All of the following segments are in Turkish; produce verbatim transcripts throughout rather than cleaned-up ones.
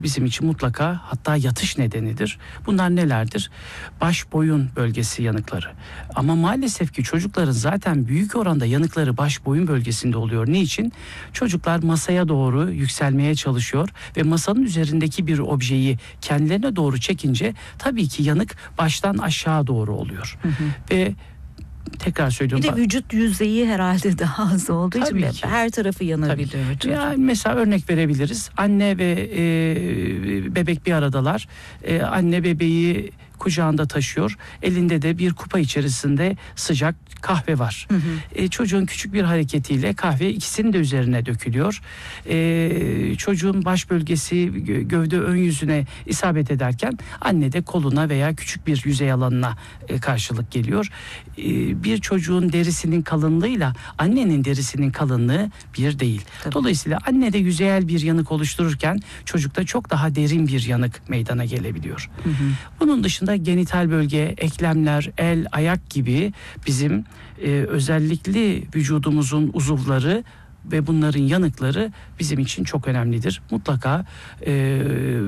bizim için mutlaka, hatta yatış nedenidir. Bunlar nelerdir? Baş boyun bölgesi yanıkları. Ama maalesef ki çocukların zaten büyük oranda yanıkları baş boyun bölgesinde oluyor. Niçin? Çocuklar masaya doğru yükselmeye çalışıyor ve masanın üzerindeki bir objeyi kendilerine doğru çekince tabii ki yanık baştan aşağı doğru oluyor. Hı hı. Ve tekrar söylüyorum. Bir de vücut yüzeyi herhalde daha az olduğu Tabii için ki. her tarafı yanabiliyor. Yani mesela örnek verebiliriz. Anne ve e, bebek bir aradalar. E, anne bebeği kucağında taşıyor. Elinde de bir kupa içerisinde sıcak kahve var. Hı hı. E, çocuğun küçük bir hareketiyle kahve ikisinin de üzerine dökülüyor. E, çocuğun baş bölgesi gövde ön yüzüne isabet ederken anne de koluna veya küçük bir yüzey alanına e, karşılık geliyor. E, bir çocuğun derisinin kalınlığıyla annenin derisinin kalınlığı bir değil. Tabii. Dolayısıyla anne de yüzeyel bir yanık oluştururken çocukta çok daha derin bir yanık meydana gelebiliyor. Hı hı. Bunun dışında genital bölge, eklemler, el, ayak gibi bizim e, özellikle vücudumuzun uzuvları ve bunların yanıkları bizim için çok önemlidir. Mutlaka e,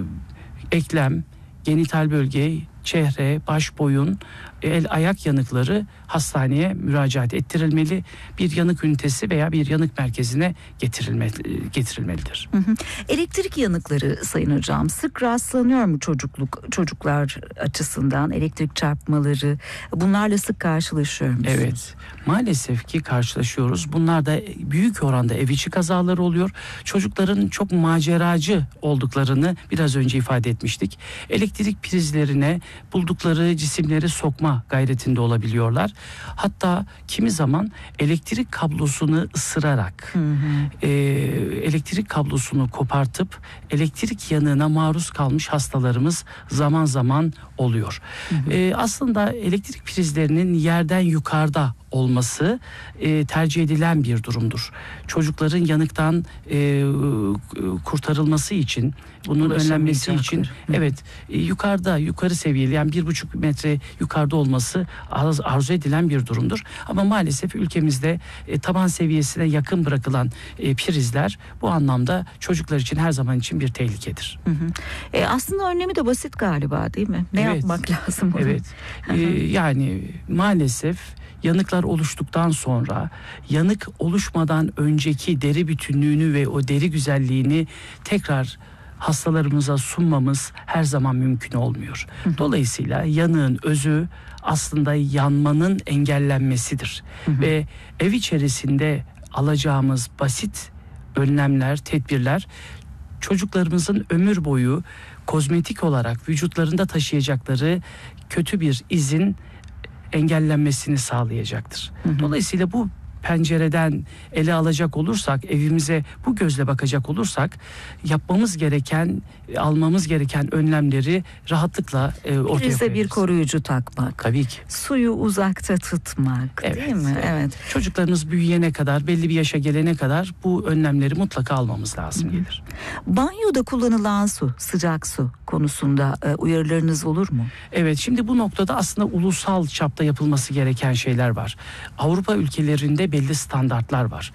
eklem, genital bölge, çehre, baş, boyun, el, ayak yanıkları hastaneye müracaat ettirilmeli. Bir yanık ünitesi veya bir yanık merkezine getirilme, getirilmelidir. Hı hı. Elektrik yanıkları Sayın Hocam sık rastlanıyor mu çocukluk çocuklar açısından, elektrik çarpmaları, bunlarla sık karşılaşıyor musunuz? Evet, maalesef ki karşılaşıyoruz. Bunlar da büyük oranda ev içi kazaları oluyor. Çocukların çok maceracı olduklarını biraz önce ifade etmiştik. Elektrik prizlerine buldukları cisimleri sokma gayretinde olabiliyorlar. Hatta kimi zaman elektrik kablosunu ısırarak hı hı. E, elektrik kablosunu kopartıp elektrik yanığına maruz kalmış hastalarımız zaman zaman oluyor. Hı hı. E, aslında elektrik prizlerinin yerden yukarıda olması e, tercih edilen bir durumdur. Çocukların yanıktan e, kurtarılması için, bunun önlenmesi için, evet, e, yukarıda, yukarı seviyeli, yani bir buçuk metre yukarıda olması arz, arzu edilen bir durumdur. Ama maalesef ülkemizde e, taban seviyesine yakın bırakılan e, prizler bu anlamda çocuklar için her zaman için bir tehlikedir. Hı hı. E, aslında önlemi de basit galiba, değil mi? Ne evet. yapmak lazım? Evet. e, yani maalesef yanıklar oluştuktan sonra, yanık oluşmadan önceki deri bütünlüğünü ve o deri güzelliğini tekrar hastalarımıza sunmamız her zaman mümkün olmuyor. Hı hı. Dolayısıyla yanığın özü aslında yanmanın engellenmesidir. Hı hı. Ve ev içerisinde alacağımız basit önlemler, tedbirler çocuklarımızın ömür boyu kozmetik olarak vücutlarında taşıyacakları kötü bir izin engellenmesini sağlayacaktır. Hı hı. Dolayısıyla bu pencereden ele alacak olursak, evimize bu gözle bakacak olursak, yapmamız gereken, almamız gereken önlemleri rahatlıkla e, ortaya koyarız. Prize bir koruyucu takmak. Tabii ki. Suyu uzakta tutmak, evet, değil mi? Evet. Evet. Çocuklarımız büyüyene kadar, belli bir yaşa gelene kadar bu önlemleri mutlaka almamız lazım Hı-hı. gelir. Banyoda kullanılan su, sıcak su konusunda e, uyarılarınız olur mu? Evet, şimdi bu noktada aslında ulusal çapta yapılması gereken şeyler var. Avrupa ülkelerinde belli standartlar var.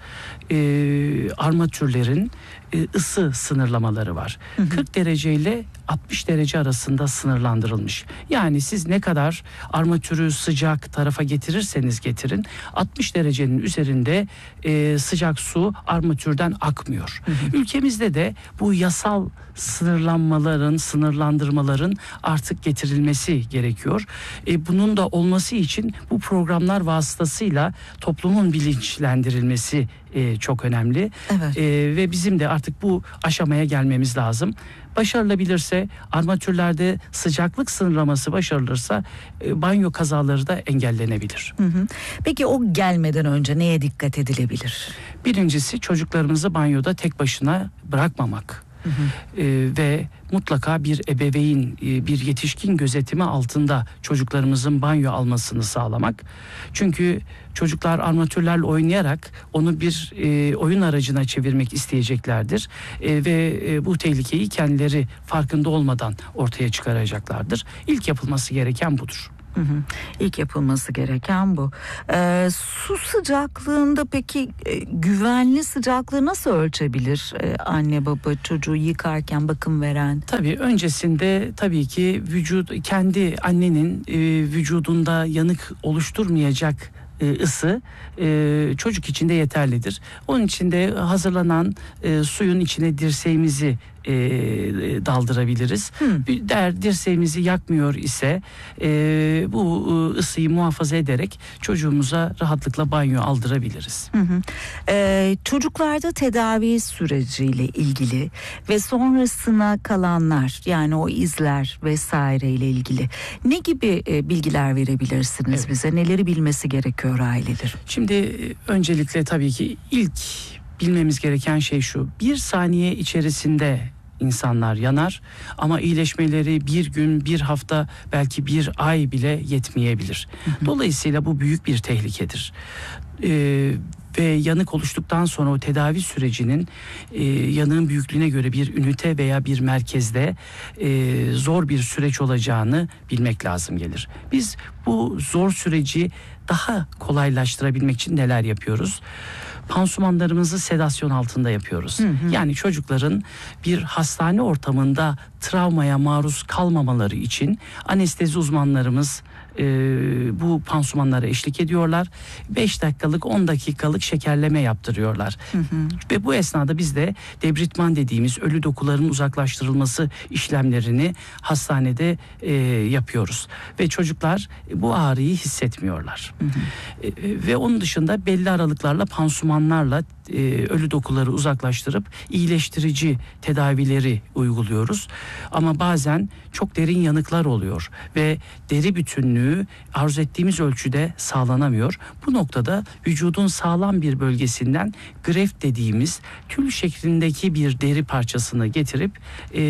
Ee, armatürlerin e, ısı sınırlamaları var. Hı hı. kırk derece ile altmış derece arasında sınırlandırılmış. Yani siz ne kadar armatürü sıcak tarafa getirirseniz getirin, altmış derecenin üzerinde e, sıcak su armatürden akmıyor. Hı hı. Ülkemizde de bu yasal sınırlanmaların, sınırlandırmaların artık getirilmesi gerekiyor. E, bunun da olması için bu programlar vasıtasıyla toplumun bilinçlendirilmesi e, çok önemli. Evet. E, ve bizim de artık bu aşamaya gelmemiz lazım. Başarılabilirse, armatürlerde sıcaklık sınırlaması başarılırsa e, banyo kazaları da engellenebilir. Hı hı. Peki o gelmeden önce neye dikkat edilebilir? Birincisi, çocuklarımızı banyoda tek başına bırakmamak. Hı hı. Ee, ve mutlaka bir ebeveyn, bir yetişkin gözetimi altında çocuklarımızın banyo almasını sağlamak. Çünkü çocuklar armatürlerle oynayarak onu bir e, oyun aracına çevirmek isteyeceklerdir. E, ve e, bu tehlikeyi kendileri farkında olmadan ortaya çıkaracaklardır. İlk yapılması gereken budur. Hı hı. İlk yapılması gereken bu. Ee, su sıcaklığında peki e, güvenli sıcaklığı nasıl ölçebilir e, anne baba çocuğu yıkarken bakım veren? Tabii öncesinde tabii ki vücut kendi annenin e, vücudunda yanık oluşturmayacak e, ısı e, çocuk için de yeterlidir. Onun için de hazırlanan e, suyun içine dirseğimizi e, daldırabiliriz. Hmm. Eğer dirseğimizi yakmıyor ise e, bu e, ısıyı muhafaza ederek çocuğumuza rahatlıkla banyo aldırabiliriz. Hı hı. Ee, çocuklarda tedavi süreciyle ilgili ve sonrasına kalanlar yani o izler vesaire ile ilgili ne gibi e, bilgiler verebilirsiniz Evet. bize? Neleri bilmesi gerekiyor aileler? Şimdi e, öncelikle tabii ki ilk bilmemiz gereken şey şu: bir saniye içerisinde insanlar yanar ama iyileşmeleri bir gün, bir hafta, belki bir ay bile yetmeyebilir. Hı hı. Dolayısıyla bu büyük bir tehlikedir. Ee, ve yanık oluştuktan sonra o tedavi sürecinin e, yanığın büyüklüğüne göre bir ünite veya bir merkezde e, zor bir süreç olacağını bilmek lazım gelir. Biz bu zor süreci daha kolaylaştırabilmek için neler yapıyoruz? Pansumanlarımızı sedasyon altında yapıyoruz. Hı hı. Yani çocukların bir hastane ortamında travmaya maruz kalmamaları için anestezi uzmanlarımız e, bu pansumanlara eşlik ediyorlar. beş dakikalık, on dakikalık şekerleme yaptırıyorlar. Hı hı. Ve bu esnada biz de debritman dediğimiz ölü dokuların uzaklaştırılması işlemlerini hastanede e, yapıyoruz. Ve çocuklar bu ağrıyı hissetmiyorlar. Hı hı. E, ve onun dışında belli aralıklarla pansumanlarla e, ölü dokuları uzaklaştırıp iyileştirici tedavileri uyguluyoruz. Ama bazen çok derin yanıklar oluyor ve deri bütünlüğü arzu ettiğimiz ölçüde sağlanamıyor. Bu noktada vücudun sağlam bir bölgesinden greft dediğimiz tül şeklindeki bir deri parçasını getirip e,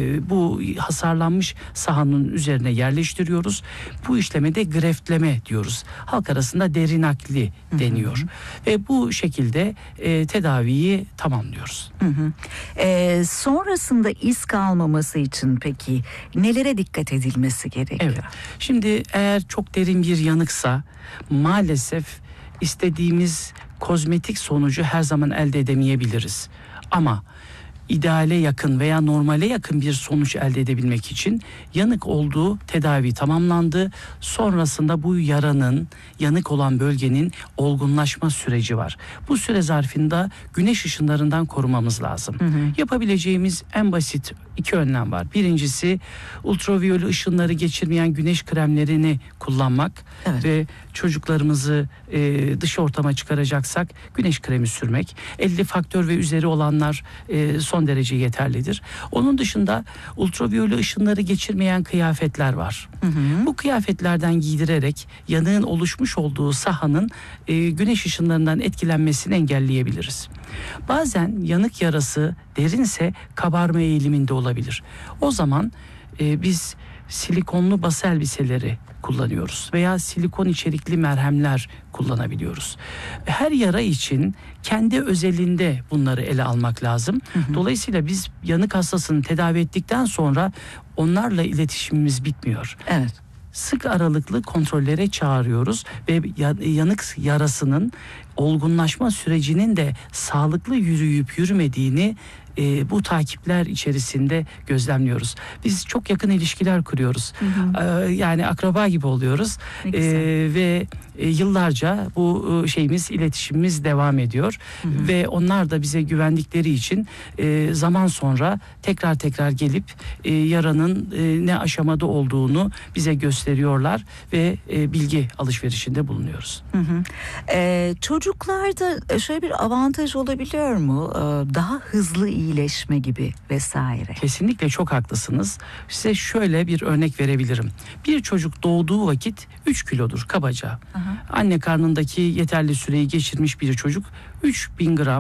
bu hasarlanmış sahanın üzerine yerleştiriyoruz. Bu işleme de greftleme diyoruz. Halk arasında deri nakli deniyor. Hı hı. Ve bu şekilde e, tedaviyi tamamlıyoruz. Hı hı. Ee, sonrasında iz kalmaması için peki nelere dikkat edilmesi gerekiyor? Evet. Şimdi eğer çok derin bir yanıksa maalesef istediğimiz kozmetik sonucu her zaman elde edemeyebiliriz. Ama ideale yakın veya normale yakın bir sonuç elde edebilmek için yanık olduğu tedavi tamamlandı. Sonrasında bu yaranın, yanık olan bölgenin olgunlaşma süreci var. Bu süre zarfında güneş ışınlarından korumamız lazım. Hı hı. Yapabileceğimiz en basit iki önlem var. Birincisi ultraviyole ışınları geçirmeyen güneş kremlerini kullanmak. Evet. Ve çocuklarımızı e, dış ortama çıkaracaksak güneş kremi sürmek. elli faktör ve üzeri olanlar e, son derece yeterlidir. Onun dışında ultraviyole ışınları geçirmeyen kıyafetler var. Hı hı. Bu kıyafetlerden giydirerek yanığın oluşmuş olduğu sahanın e, güneş ışınlarından etkilenmesini engelleyebiliriz. Bazen yanık yarası derinse kabarma eğiliminde olabilir. O zaman e, biz silikonlu bası elbiseleri kullanıyoruz veya silikon içerikli merhemler kullanabiliyoruz. Her yara için kendi özelinde bunları ele almak lazım. Hı hı. Dolayısıyla biz yanık hastasını tedavi ettikten sonra onlarla iletişimimiz bitmiyor. Evet. Sık aralıklı kontrollere çağırıyoruz ve yanık yarasının olgunlaşma sürecinin de sağlıklı yürüyüp yürümediğini e, bu takipler içerisinde gözlemliyoruz. Biz çok yakın ilişkiler kuruyoruz. Hı hı. E, yani akraba gibi oluyoruz. E, ve e, yıllarca bu e, şeyimiz, iletişimimiz devam ediyor. Hı hı. Ve onlar da bize güvendikleri için e, zaman sonra tekrar tekrar gelip e, yaranın e, ne aşamada olduğunu bize gösteriyorlar ve e, bilgi alışverişinde bulunuyoruz. Hı hı. E, çocuklarda şöyle bir avantaj olabiliyor mu? E, daha hızlı iyileşme gibi vesaire. Kesinlikle çok haklısınız. Size şöyle bir örnek verebilirim. Bir çocuk doğduğu vakit üç kilodur kabaca. Aha. Anne karnındaki yeterli süreyi geçirmiş bir çocuk üç bin gram,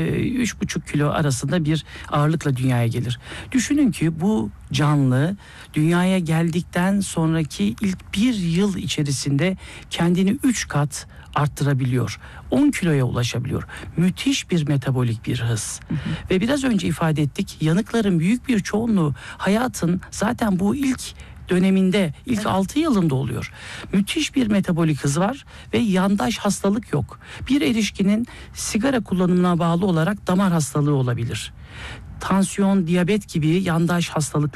üç buçuk kilo arasında bir ağırlıkla dünyaya gelir. Düşünün ki bu canlı dünyaya geldikten sonraki ilk bir yıl içerisinde kendini üç kat arttırabiliyor. on kiloya ulaşabiliyor. Müthiş bir metabolik bir hız. Hı hı. Ve biraz önce ifade ettik, yanıkların büyük bir çoğunluğu hayatın zaten bu ilk döneminde ilk Evet. altı yılında oluyor. Müthiş bir metabolik hız var ve yandaş hastalık yok. Bir erişkinin sigara kullanımına bağlı olarak damar hastalığı olabilir. Tansiyon, diyabet gibi yandaş hastalıklar